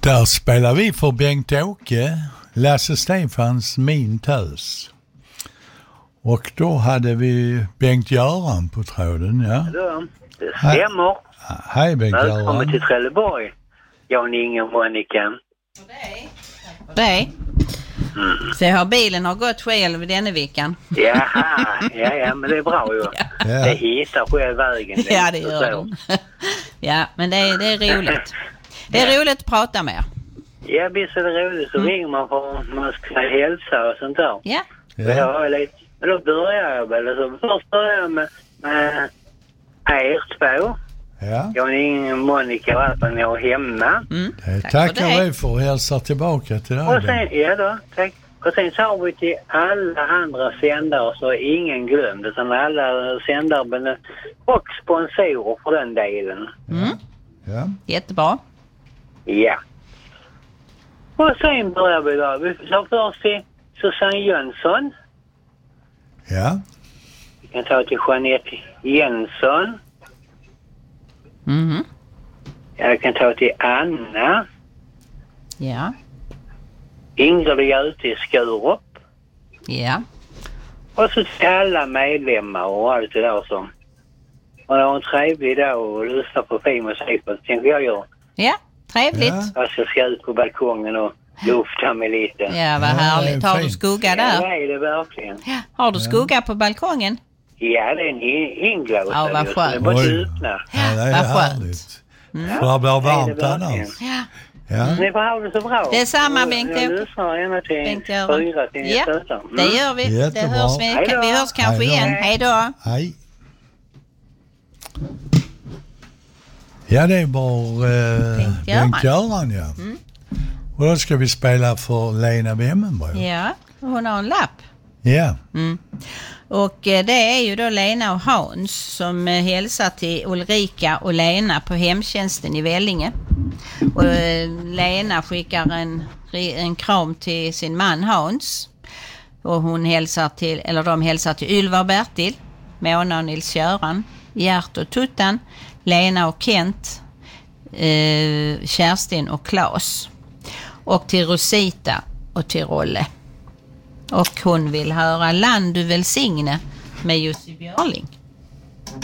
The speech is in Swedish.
Där spelar vi för Bengt-Åke, Lasse Stefans Min tös. Och då hade vi Bengt-Göran på tråden, ja. Det stämmer. Hej Bengt-Göran. Välkommen till Trelleborg. Jan, Inge och Monica. Nej. Så bilen har gått själv denna veckan. Ja, men det är bra ju. Ja. Det hittar själv vägen. Ja, det gör den. Ja, men det är roligt. Det är roligt att prata med. Ja, visst är det roligt. Så ringer man för att man ska hälsa och sånt där. Ja. Men då börjar jag väl. Först börjar jag med er två. Ja. Jag och ingen Monica och allt när jag är hemma. Tackar vi för att hälsa tillbaka till dig. Och sen, tack. Och sen sa vi till alla andra sändare så ingen glömde. Utan alla sändare och sponsorer för den delen. Ja. Jättebra. Ja. Och sen börjar vi då. Vi sa först till Susanne Jönsson. Ja. Vi kan ta till Jeanette Jensson. Jag kan ta till Anna. Ja. Ingrid är ute i Skurup. Ja. Och så till alla medlemmar och allt det där som. Och det var en trevlig dag och lyssna på fin musik. Så tänkte jag göra. Ja, trevligt. Jag ska ut på balkongen och lufta mig lite. Ja, vad härligt. Har du skugga där? Ja, det är det verkligen. Ja. Har du skugga på balkongen? Ja, det är en inglåsare. Ja, vad skönt. Det är bara att öppna. Ja, det är härligt. För det blir varmt annars. Ja. Ni får ha det så bra. Det är samma, Bengt-Åke. Jag lyssnar gärna till Bengt-Göran. 4 till Ja, det gör vi. Jättebra. Det hörs vi. Vi hörs kanske igen. Hej då. Hej. Ja, det är bara Bengt-Göran, ja. Och då ska vi spela för Lena Wemmenbro. Ja, hon har en lapp. Ja. Och det är ju då Lena och Hans som hälsar till Ulrika och Lena på hemtjänsten i Vellinge. Och Lena skickar en kram till sin man Hans. Och de hälsar till Ylva och Bertil, Mona och Nils-Göran, Gert och Tuttan, Lena och Kent, Kerstin och Claes. Och till Rosita och till Rolle. Och hon vill höra Land du välsigne med Jussi Björling.